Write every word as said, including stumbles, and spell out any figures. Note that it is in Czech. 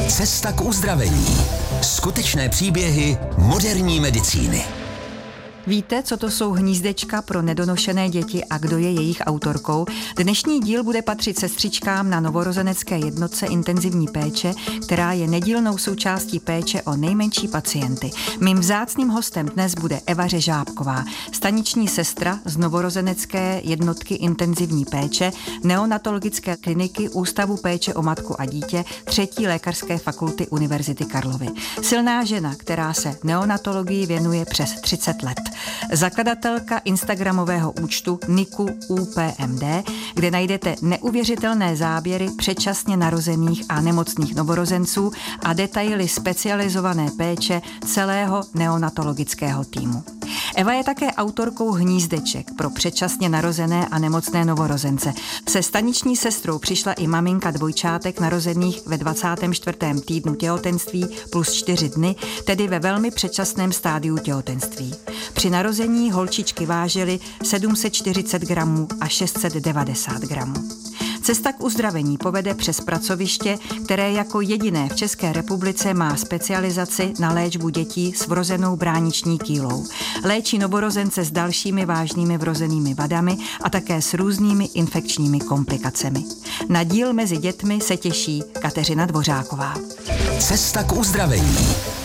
Cesta k uzdravení. Skutečné příběhy moderní medicíny. Víte, co to jsou hnízdečka pro nedonošené děti a kdo je jejich autorkou? Dnešní díl bude patřit sestřičkám na novorozenecké jednotce intenzivní péče, která je nedílnou součástí péče o nejmenší pacienty. Mým vzácným hostem dnes bude Eva Řežábková, staniční sestra z novorozenecké jednotky intenzivní péče, neonatologické kliniky Ústavu péče o matku a dítě, třetí lékařské fakulty Univerzity Karlovy. Silná žena, která se neonatologii věnuje přes třicet let. Zakladatelka instagramového účtu Niku U P M D, kde najdete neuvěřitelné záběry předčasně narozených a nemocných novorozenců a detaily specializované péče celého neonatologického týmu. Eva je také autorkou hnízdeček pro předčasně narozené a nemocné novorozence. Se staniční sestrou přišla i maminka dvojčátek narozených ve dvacátém čtvrtém týdnu těhotenství plus čtyři dny, tedy ve velmi předčasném stádiu těhotenství. Při narození holčičky vážily sedm set čtyřicet gramů a šest set devadesát gramů. Cesta k uzdravení povede přes pracoviště, které jako jediné v České republice má specializaci na léčbu dětí s vrozenou brániční kýlou. Léčí novorozence s dalšími vážnými vrozenými vadami a také s různými infekčními komplikacemi. Na díl mezi dětmi se těší Kateřina Dvořáková. Cesta k uzdravení.